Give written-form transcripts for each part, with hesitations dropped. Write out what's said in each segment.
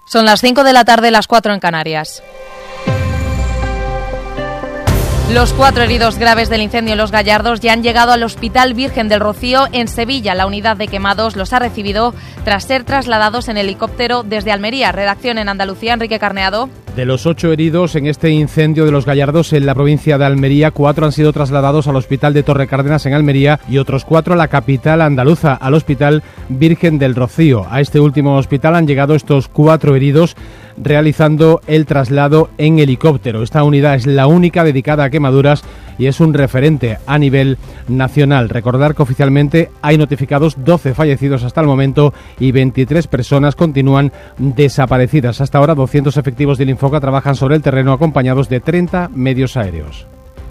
Son las 5 de la tarde, las 4 en Canarias. Los 4 heridos graves del incendio en Los Gallardos ya han llegado al Hospital Virgen del Rocío en Sevilla. La unidad de quemados los ha recibido tras ser trasladados en helicóptero desde Almería. Redacción en Andalucía, Enrique Carneado. De los 8 heridos en este incendio de Los Gallardos en la provincia de Almería, 4 han sido trasladados al Hospital de Torrecárdenas en Almería y otros 4 a la capital andaluza, al Hospital Virgen del Rocío. A este último hospital han llegado estos 4 heridos realizando el traslado en helicóptero. Esta unidad es la única dedicada a quemaduras y es un referente a nivel nacional. Recordar que oficialmente hay notificados 12 fallecidos hasta el momento y 23 personas continúan desaparecidas. Hasta ahora 200 efectivos del Infoca trabajan sobre el terreno acompañados de 30 medios aéreos.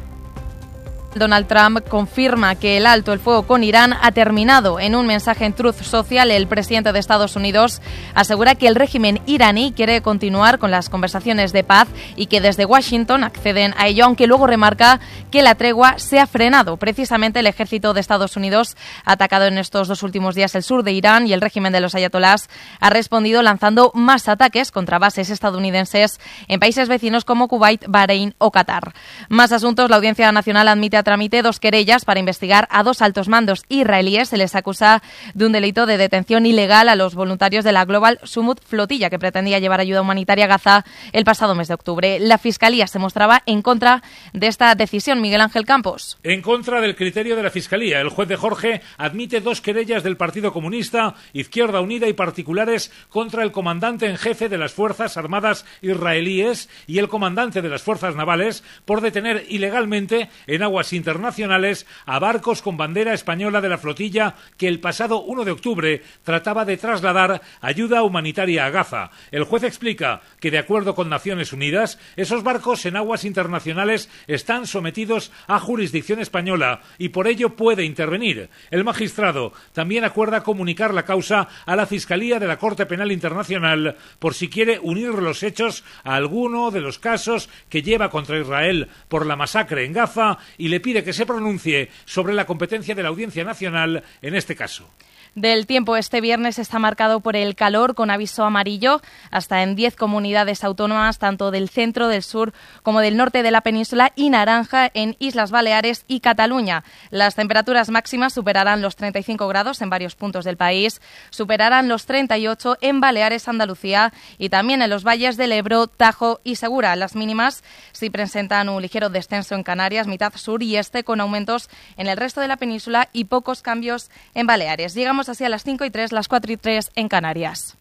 Donald Trump confirma que el alto el fuego con Irán ha terminado. En un mensaje en Truth Social, el presidente de Estados Unidos asegura que el régimen iraní quiere continuar con las conversaciones de paz y que desde Washington acceden a ello, aunque luego remarca que la tregua se ha frenado. Precisamente el ejército de Estados Unidos ha atacado en estos 2 últimos días el sur de Irán y el régimen de los ayatolás ha respondido lanzando más ataques contra bases estadounidenses en países vecinos como Kuwait, Bahrein o Qatar. Más asuntos. La Audiencia Nacional admite a trámite 2 querellas para investigar a 2 altos mandos israelíes. Se les acusa de un delito de detención ilegal a los voluntarios de la Global Summit Flotilla, que pretendía llevar ayuda humanitaria a Gaza el pasado mes de octubre. La Fiscalía se mostraba en contra de esta decisión. Miguel Ángel Campos. En contra del criterio de la Fiscalía, el juez de Jorge admite 2 querellas del Partido Comunista, Izquierda Unida y particulares contra el comandante en jefe de las Fuerzas Armadas israelíes y el comandante de las Fuerzas Navales por detener ilegalmente en aguas internacionales a barcos con bandera española de la flotilla que el pasado 1 de octubre trataba de trasladar ayuda humanitaria a Gaza. El juez explica que, de acuerdo con Naciones Unidas, esos barcos en aguas internacionales están sometidos a jurisdicción española y por ello puede intervenir. El magistrado también acuerda comunicar la causa a la Fiscalía de la Corte Penal Internacional por si quiere unir los hechos a alguno de los casos que lleva contra Israel por la masacre en Gaza y le pide que se pronuncie sobre la competencia de la Audiencia Nacional en este caso. Del tiempo, este viernes está marcado por el calor con aviso amarillo hasta en 10 comunidades autónomas, tanto del centro, del sur como del norte de la península, y naranja en Islas Baleares y Cataluña. Las temperaturas máximas superarán los 35 grados en varios puntos del país, superarán los 38 en Baleares, Andalucía y también en los valles del Ebro, Tajo y Segura. Las mínimas sí presentan un ligero descenso en Canarias, mitad sur y este, con aumentos en el resto de la península y pocos cambios en Baleares. Llegamos así a las 5:03, las 4:03 en Canàries.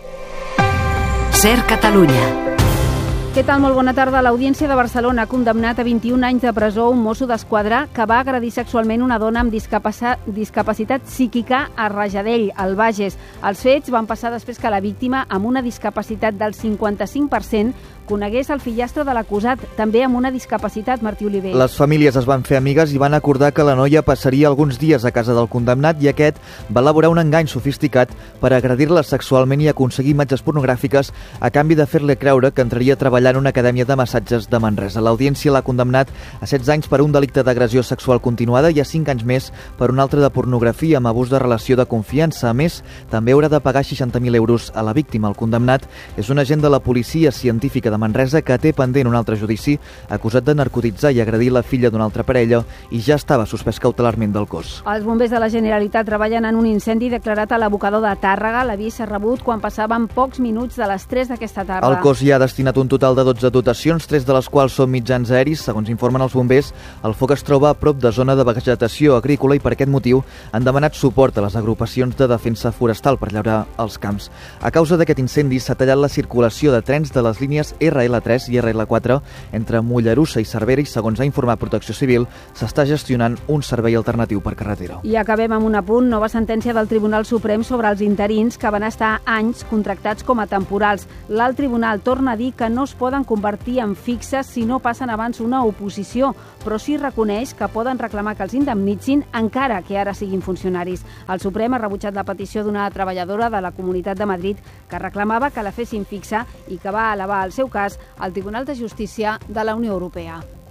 Ser Catalunya. Què tal? Molt bona tarda. L'Audiència de Barcelona ha condemnat a 21 anys de presó un mosso d'esquadra que va agredir sexualment una dona amb discapacitat psíquica a Rajadell, al Bages. Els fets van passar després que la víctima, amb una discapacitat del 55%, conegués el fillastre de l'acusat, també amb una discapacitat, Martí Oliver. Les famílies es van fer amigues i van acordar que la noia passaria alguns dies a casa del condemnat i aquest va elaborar un engany sofisticat per agredir-la sexualment i aconseguir imatges pornogràfiques a canvi de fer-li creure que entraria a treballar en una acadèmia de massatges de Manresa. L'Audiència l'ha condemnat a 16 anys per un delicte d'agressió sexual continuada i a 5 anys més per un altre de pornografia amb abús de relació de confiança. A més, també haurà de pagar 60.000 euros a la víctima. El condemnat és un agent de la policia científica de Manresa que té pendent un altre judici acusat de narcotitzar i agredir la filla d'una altra parella i ja estava suspès cautelarment del cos. Els bombers de la Generalitat treballen en un incendi declarat a l'abocador de Tàrrega. L'avís s'ha rebut quan passaven pocs minuts de les 3 d'aquesta tarda. El cos ja ha destinat un total de 12 dotacions, 3 de les quals són mitjans aeris. Segons informen els bombers, el foc es troba a prop de zona de vegetació agrícola i per aquest motiu han demanat suport a les agrupacions de defensa forestal per llaurar els camps. A causa d'aquest incendi s'ha tallat la circulació de trens de les línies RL3 i RL4 entre Mollerussa i Cervera i, segons ha informat Protecció Civil, s'està gestionant un servei alternatiu per carretera. I acabem amb un apunt. Nova sentència del Tribunal Suprem sobre els interins que van estar anys contractats com a temporals. L'alt tribunal torna a dir que no es poden convertir en fixes si no passen abans una oposició, però sí reconeix que poden reclamar que els indemnitzin encara que ara siguin funcionaris. El Suprem ha rebutjat la petició d'una treballadora de la Comunitat de Madrid que reclamava que la fessin fixa i que va elevar el seu cas al Tribunal de Justícia de la Unió Europea.